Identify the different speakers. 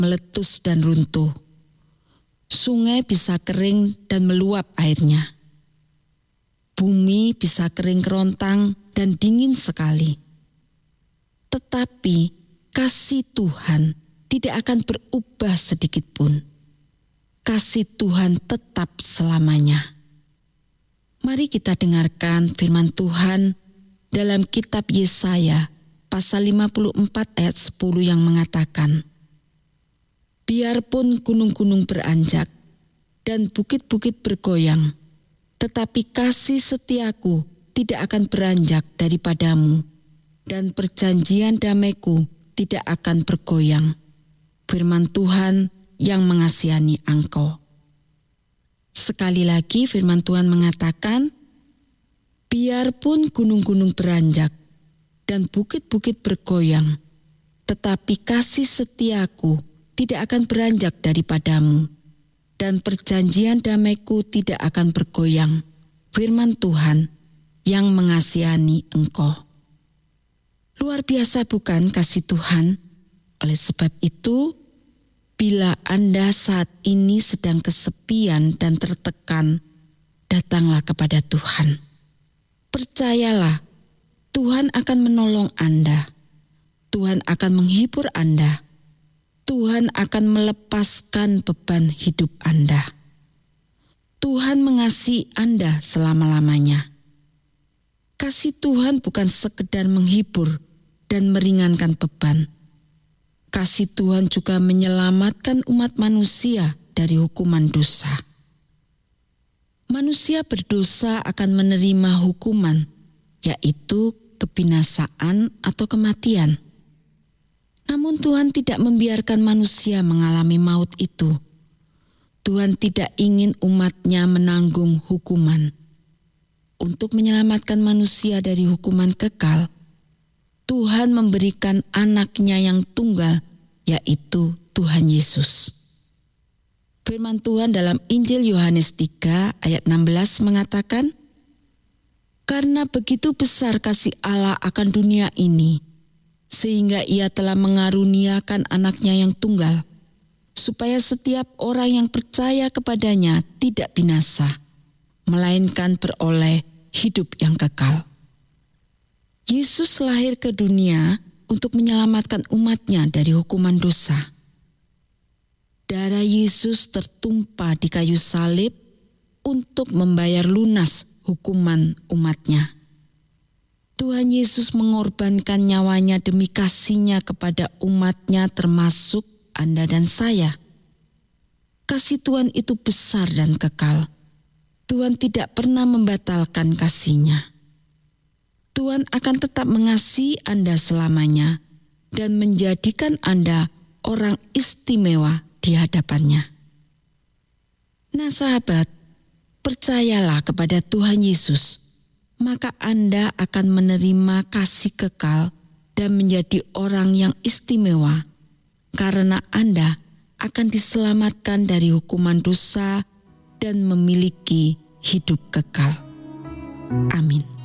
Speaker 1: meletus dan runtuh. Sungai bisa kering dan meluap airnya. Bumi bisa kering kerontang dan dingin sekali. Tetapi kasih Tuhan tidak akan berubah sedikit pun. Kasih Tuhan tetap selamanya. Mari kita dengarkan firman Tuhan dalam kitab Yesaya pasal 54 ayat 10 yang mengatakan, biarpun gunung-gunung beranjak dan bukit-bukit bergoyang, tetapi kasih setiaku tidak akan beranjak daripadamu, dan perjanjian damaiku tidak akan bergoyang. Firman Tuhan yang mengasihani engkau. Sekali lagi firman Tuhan mengatakan, biarpun gunung-gunung beranjak dan bukit-bukit bergoyang, tetapi kasih setiaku tidak akan beranjak daripadamu, dan perjanjian damaiku tidak akan bergoyang. Firman Tuhan yang mengasihani engkau. Luar biasa bukan kasih Tuhan? Oleh sebab itu, bila Anda saat ini sedang kesepian dan tertekan, datanglah kepada Tuhan. Percayalah, Tuhan akan menolong Anda. Tuhan akan menghibur Anda. Tuhan akan melepaskan beban hidup Anda. Tuhan mengasihi Anda selama-lamanya. Kasih Tuhan bukan sekedar menghibur dan meringankan beban. Kasih Tuhan juga menyelamatkan umat manusia dari hukuman dosa. Manusia berdosa akan menerima hukuman, yaitu kebinasaan atau kematian. Namun Tuhan tidak membiarkan manusia mengalami maut itu. Tuhan tidak ingin umat-Nya menanggung hukuman. Untuk menyelamatkan manusia dari hukuman kekal, Tuhan memberikan anak-Nya yang tunggal, yaitu Tuhan Yesus. Firman Tuhan dalam Injil Yohanes 3 ayat 16 mengatakan, karena begitu besar kasih Allah akan dunia ini, sehingga Ia telah mengaruniakan anak-Nya yang tunggal, supaya setiap orang yang percaya kepadanya tidak binasa, melainkan beroleh hidup yang kekal. Yesus lahir ke dunia untuk menyelamatkan umat-Nya dari hukuman dosa. Darah Yesus tertumpah di kayu salib untuk membayar lunas hukuman umat-Nya. Tuhan Yesus mengorbankan nyawanya demi kasih-Nya kepada umat-Nya termasuk Anda dan saya. Kasih Tuhan itu besar dan kekal. Tuhan tidak pernah membatalkan kasih-Nya. Tuhan akan tetap mengasihi Anda selamanya dan menjadikan Anda orang istimewa di hadapan-Nya. Nah sahabat, percayalah kepada Tuhan Yesus, maka Anda akan menerima kasih kekal dan menjadi orang yang istimewa, karena Anda akan diselamatkan dari hukuman dosa dan memiliki hidup kekal. Amin.